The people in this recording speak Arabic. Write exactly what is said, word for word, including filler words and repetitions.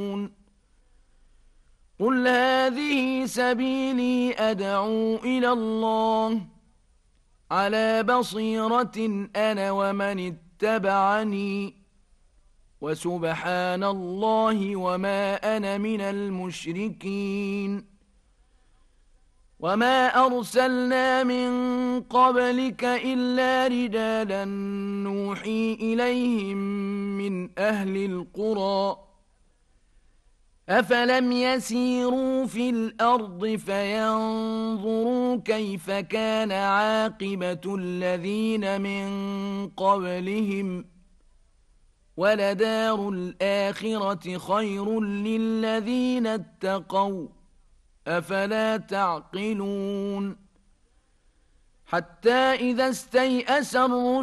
قل هذه سبيلي أدعو إلى الله على بصيرة أنا ومن اتبعني وسبحان الله وما أنا من المشركين. وما أرسلنا من قبلك إلا رجالا نوحي إليهم من أهل القرى أفلم يسيروا في الأرض فينظروا كيف كان عاقبة الذين من قبلهم ولدار الآخرة خير للذين اتقوا أفلا تعقلون. حتى إذا استيأس الرسل